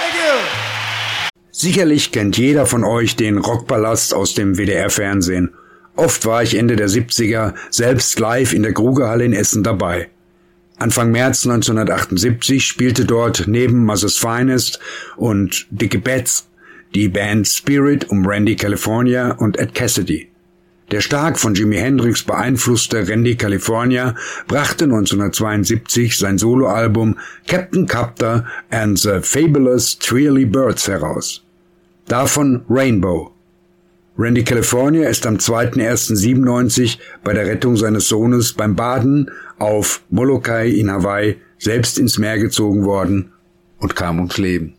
Sicherlich kennt jeder von euch den Rockpalast aus dem WDR-Fernsehen. Oft war ich Ende der 70er selbst live in der Grugehalle in Essen dabei. Anfang März 1978 spielte dort neben Mother's Finest und Dickie Betts die Band Spirit um Randy California und Ed Cassidy. Der stark von Jimi Hendrix beeinflusste Randy California brachte 1972 sein Soloalbum Captain Custer and the Fabulous Twirly Birds heraus. Davon Rainbow. Randy California ist am 2.1.97 bei der Rettung seines Sohnes beim Baden auf Molokai in Hawaii selbst ins Meer gezogen worden und kam ums Leben.